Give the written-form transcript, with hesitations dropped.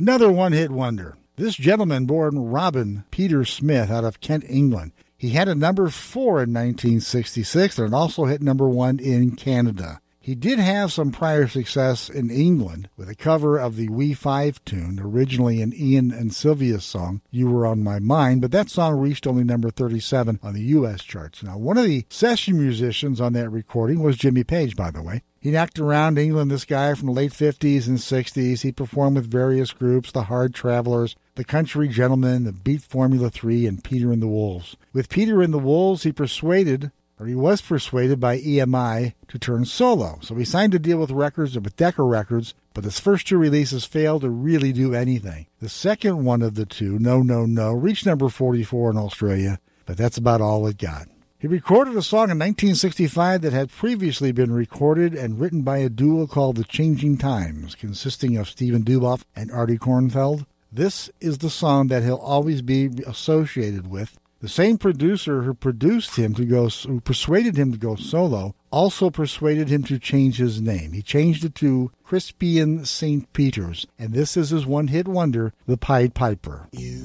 Another one-hit wonder. This gentleman, born Robin Peter Smith out of Kent, England. He had a number 4 in 1966 and also hit number 1 in Canada. He did have some prior success in England with a cover of the We Five tune, originally an Ian and Sylvia song, You Were On My Mind, but that song reached only number 37 on the U.S. charts. Now, one of the session musicians on that recording was Jimmy Page, by the way. He knocked around England, this guy, from the late 50s and 60s. He performed with various groups, the Hard Travelers, the Country Gentlemen, the Beat Formula 3, and Peter and the Wolves. With Peter and the Wolves, he was persuaded by EMI to turn solo. So he signed a deal with Decca Records, but his first 2 releases failed to really do anything. The second one of the 2, No, No, No, reached number 44 in Australia, but that's about all it got. He recorded a song in 1965 that had previously been recorded and written by a duo called The Changing Times, consisting of Stephen Duboff and Artie Kornfeld. This is the song that he'll always be associated with. The same producer who persuaded him to go solo, also persuaded him to change his name. He changed it to Crispian St. Peters, and this is his one-hit wonder, The Pied Piper. You